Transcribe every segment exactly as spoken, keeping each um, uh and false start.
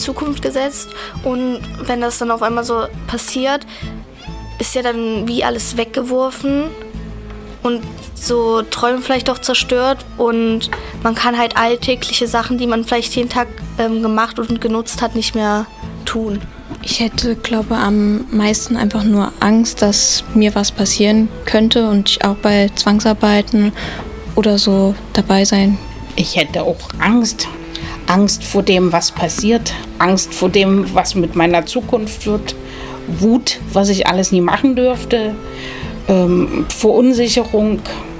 Zukunft gesetzt und wenn das dann auf einmal so passiert, ist ja dann wie alles weggeworfen und so Träume vielleicht auch zerstört und man kann halt alltägliche Sachen, die man vielleicht jeden Tag ähm, gemacht und genutzt hat, nicht mehr tun. Ich hätte, glaube ich, am meisten einfach nur Angst, dass mir was passieren könnte und ich auch bei Zwangsarbeiten oder so dabei sein. Ich hätte auch Angst. Angst vor dem, was passiert. Angst vor dem, was mit meiner Zukunft wird. Wut, was ich alles nie machen dürfte. Ähm, Verunsicherung.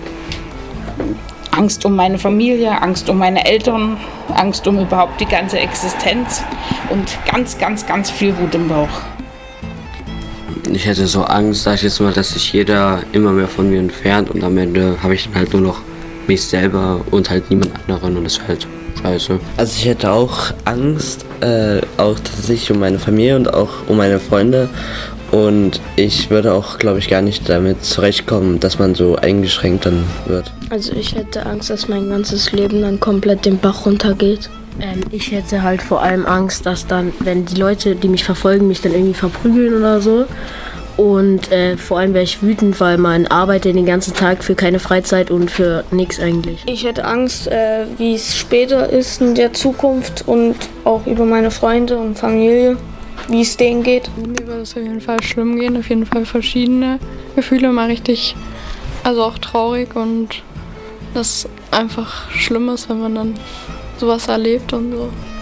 Angst um meine Familie, Angst um meine Eltern, Angst um überhaupt die ganze Existenz und ganz, ganz, ganz viel Wut im Bauch. Ich hätte so Angst, sag ich jetzt mal, dass sich jeder immer mehr von mir entfernt und am Ende habe ich dann halt nur noch mich selber und halt niemand anderen und das ist halt scheiße. Also ich hätte auch Angst, äh, auch tatsächlich um meine Familie und auch um meine Freunde. Und ich würde auch, glaube ich, gar nicht damit zurechtkommen, dass man so eingeschränkt dann wird. Also ich hätte Angst, dass mein ganzes Leben dann komplett den Bach runtergeht. Ähm, ich hätte halt vor allem Angst, dass dann, wenn die Leute, die mich verfolgen, mich dann irgendwie verprügeln oder so. Und äh, vor allem wäre ich wütend, weil man arbeitet den ganzen Tag für keine Freizeit und für nichts eigentlich. Ich hätte Angst, äh, wie es später ist in der Zukunft und auch über meine Freunde und Familie. Wie es denen geht. Mir würde es auf jeden Fall schlimm gehen, auf jeden Fall verschiedene Gefühle, mal richtig, also auch traurig und das einfach schlimm ist, wenn man dann sowas erlebt und so.